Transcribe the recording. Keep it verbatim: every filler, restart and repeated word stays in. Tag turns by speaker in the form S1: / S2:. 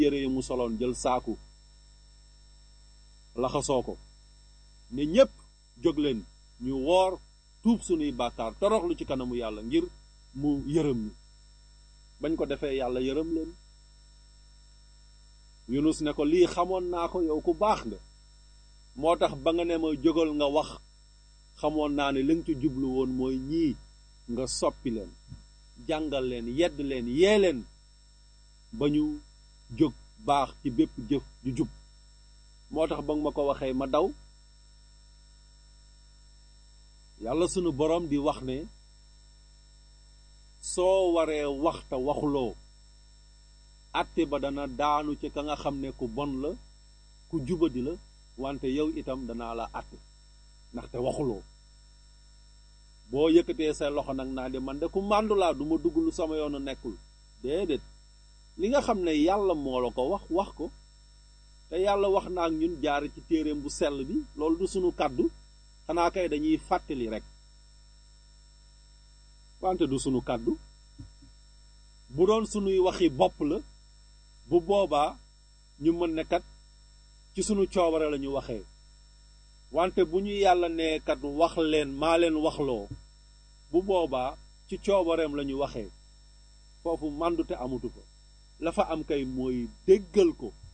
S1: yére yi mu soloon jël saaku laxasoo ko ne ñépp jóg leen ñu woor tuub sunuy bàkkaar toroxlu ci kanamu yàlla ngir mu yërëm ñu bañ ko defee yàlla yërëm leen Yunus ne ko lii xamoon naa ko yow ku baax nga moo tax ba nga ne ma jógal nga wax xamoon naa ne li nga ci jublu woon mooy ñii nga soppi leen jàngal leen yedd leen yee leen ba ñu jóg baax ci bépp jëf ju jub moo tax ba nga ma ko waxee ma daw yàlla sunu boroom di wax ne soo waree waxta waxuloo àtte ba dana daanu ci ka nga xam ne ku bon la ku jubadi la wante yow itam danaa la àtte ndaxte waxuloo boo yëkkatee say loxo nag naa di man de ku màndu laa du ma dugg lu sama yoonu nekkul déedéet li nga xam ne yàlla moo la ko wax wax ko te yàlla wax na ak ñun jaar ci téereem bu sell bi loolu du sunu kàddu xanaa kay dañuy fàttali rek wante du sunu kàddu bu doon sunuy waxi bopp la bu boobaa ñu mën ne kat ci sunu coobare la ñu waxee wante bu ñu yàlla nee kat wax leen maa leen waxloo bu boobaa ci coobareem la ñu waxee foofu màndute amatu ko la fa am kay mooy déggal ko